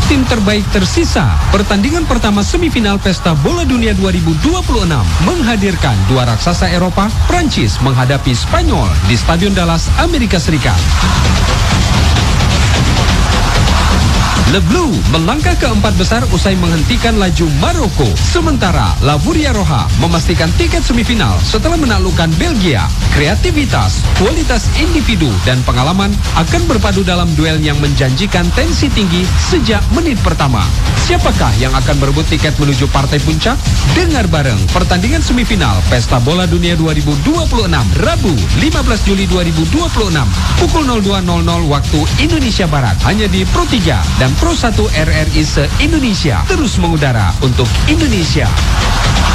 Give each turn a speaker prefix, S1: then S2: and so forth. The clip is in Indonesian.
S1: tim terbaik tersisa. Pertandingan pertama semifinal Pesta Bola Dunia 2026 menghadirkan dua raksasa Eropa, Prancis menghadapi Spanyol di Stadion Dallas, Amerika Serikat. Le Bleu melangkah ke empat besar usai menghentikan laju Maroko. Sementara Lavuria Roja memastikan tiket semifinal setelah menaklukkan Belgia. Kreativitas, kualitas individu, dan pengalaman akan berpadu dalam duel yang menjanjikan tensi tinggi sejak menit pertama. Siapakah yang akan berebut tiket menuju partai puncak? Dengar bareng pertandingan semifinal Pesta Bola Dunia 2026 Rabu 15 Juli 2026 pukul 02.00 waktu Indonesia Barat hanya di Pro 3 dan Pro 1 RRI se-Indonesia, terus mengudara untuk Indonesia.